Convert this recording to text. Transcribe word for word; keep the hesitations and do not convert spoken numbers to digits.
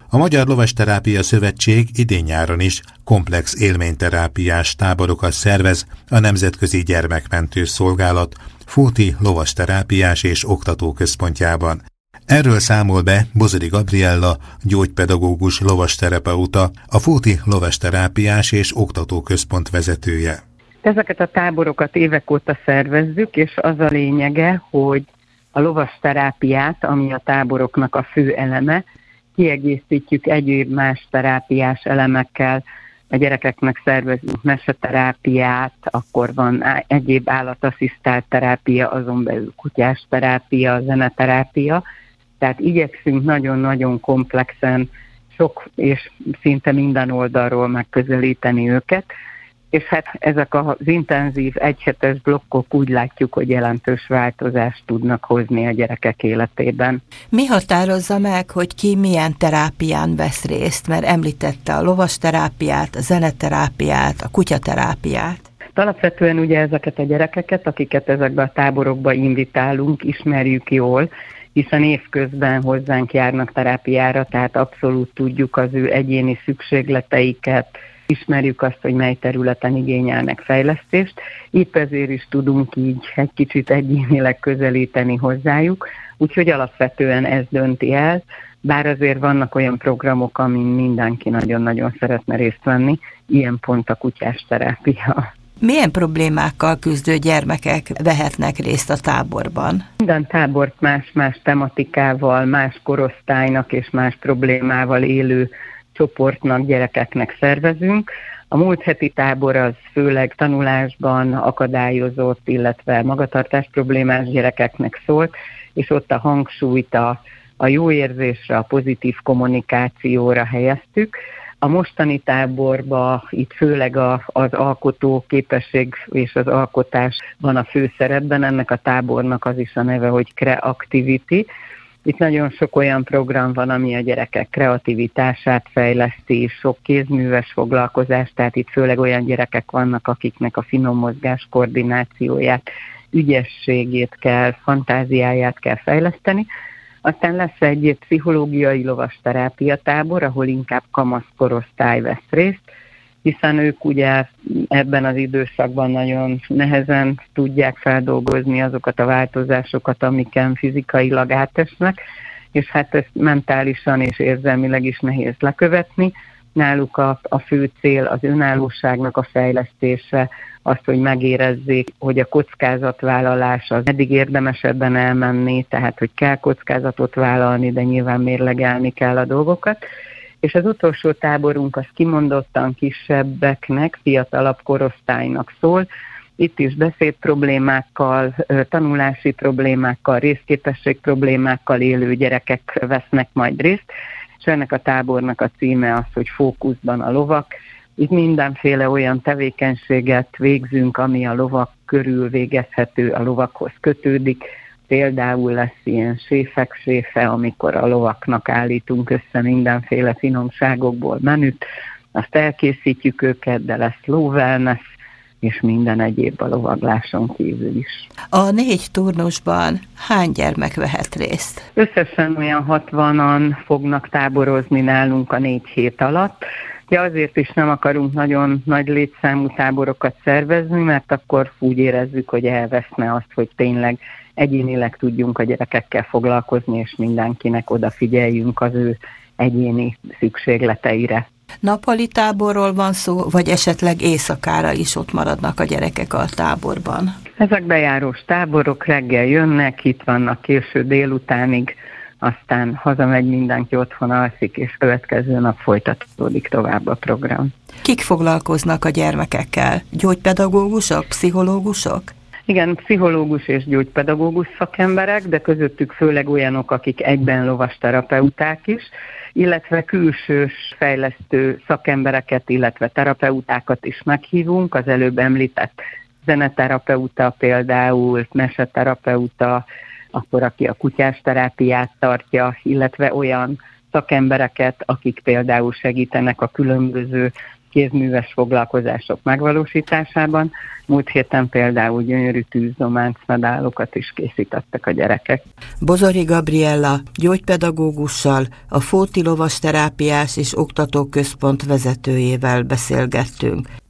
A Magyar Lovasterápia Szövetség idén-nyáron is komplex élményterápiás táborokat szervez a Nemzetközi Gyermekmentő Szolgálat Fóti Lovasterápiás és Oktatóközpontjában. Erről számol be Bozori Gabriella, gyógypedagógus lovasterapeuta, a Fóti Lovasterápiás és Oktatóközpont vezetője. Ezeket a táborokat évek óta szervezzük, és az a lényege, hogy a lovasterápiát, ami a táboroknak a fő eleme, kiegészítjük egyéb más terápiás elemekkel. A gyerekeknek szervezünk meseterápiát, akkor van egyéb állatasszisztált terápia, azon belül kutyás terápia, zeneterápia. Tehát igyekszünk nagyon-nagyon komplexen, sok és szinte minden oldalról megközelíteni őket, és hát ezek az intenzív egyhetes blokkok úgy látjuk, hogy jelentős változást tudnak hozni a gyerekek életében. Mi határozza meg, hogy ki milyen terápián vesz részt? Mert említette a lovasterápiát, a zeneterápiát, a kutyaterápiát. Alapvetően ugye ezeket a gyerekeket, akiket ezekbe a táborokba invitálunk, ismerjük jól, hiszen évközben hozzánk járnak terápiára, tehát abszolút tudjuk az ő egyéni szükségleteiket, ismerjük azt, hogy mely területen igényelnek fejlesztést. Épp ezért is tudunk így egy kicsit egyénileg közelíteni hozzájuk, úgyhogy alapvetően ez dönti el, bár azért vannak olyan programok, amin mindenki nagyon-nagyon szeretne részt venni, ilyen pont a kutyás terápia. Milyen problémákkal küzdő gyermekek vehetnek részt a táborban? Minden tábort más-más tematikával, más korosztálynak és más problémával élő csoportnak, gyerekeknek szervezünk. A múlt heti tábor az főleg tanulásban akadályozott, illetve magatartás problémás gyerekeknek szólt, és ott a hangsúlyt a, a jó érzésre, a pozitív kommunikációra helyeztük. A mostani táborban itt főleg a, az alkotó képesség és az alkotás van a főszerepben, ennek a tábornak az is a neve, hogy Creativity. Itt nagyon sok olyan program van, ami a gyerekek kreativitását fejleszti, sok kézműves foglalkozás, tehát itt főleg olyan gyerekek vannak, akiknek a finom mozgás koordinációját, ügyességét kell, fantáziáját kell fejleszteni. Aztán lesz egy pszichológiai lovasterápia tábor, ahol inkább kamaszkorosztály vesz részt, hiszen ők ugye ebben az időszakban nagyon nehezen tudják feldolgozni azokat a változásokat, amiken fizikailag átesnek, és hát ezt mentálisan és érzelmileg is nehéz lekövetni. Náluk a, a fő cél az önállóságnak a fejlesztése, azt, hogy megérezzék, hogy a kockázatvállalás az eddig érdemesebben elmenni, tehát hogy kell kockázatot vállalni, de nyilván mérlegelni kell a dolgokat. És az utolsó táborunk az kimondottan kisebbeknek, fiatalabb korosztálynak szól. Itt is beszéd problémákkal, tanulási problémákkal, részképesség problémákkal élő gyerekek vesznek majd részt, és ennek a tábornak a címe az, hogy Fókuszban a lovak. Itt mindenféle olyan tevékenységet végzünk, ami a lovak körül végezhető, a lovakhoz kötődik. Például lesz ilyen séfek séfe, amikor a lovaknak állítunk össze mindenféle finomságokból menüt, azt elkészítjük őket, de lesz lówellness, és minden egyéb a lovagláson kívül is. A négy turnusban hány gyermek vehet részt? Összesen olyan hatvanan fognak táborozni nálunk a négy hét alatt. Ja, azért is nem akarunk nagyon nagy létszámú táborokat szervezni, mert akkor úgy érezzük, hogy elveszne azt, hogy tényleg egyénileg tudjunk a gyerekekkel foglalkozni, és mindenkinek odafigyeljünk az ő egyéni szükségleteire. Nappali táborról van szó, vagy esetleg éjszakára is ott maradnak a gyerekek a táborban? Ezek bejárós táborok, reggel jönnek, itt vannak késő délutánig, aztán hazamegy mindenki, otthon alszik, és következő nap folytatódik tovább a program. Kik foglalkoznak a gyermekekkel? Gyógypedagógusok, pszichológusok? Igen, pszichológus és gyógypedagógus szakemberek, de közöttük főleg olyanok, akik egyben lovasterapeuták is, illetve külsős fejlesztő szakembereket, illetve terapeutákat is meghívunk. Az előbb említett zeneterapeuta például, meseterapeuta, akkor aki a kutyás terápiát tartja, illetve olyan szakembereket, akik például segítenek a különböző kézműves foglalkozások megvalósításában. Múlt héten például gyönyörű tűzzománcmedálokat is készítettek a gyerekek. Bozori Gabriella gyógypedagógussal, a Fóti Lovasterápiás és Oktatóközpont vezetőjével beszélgettünk.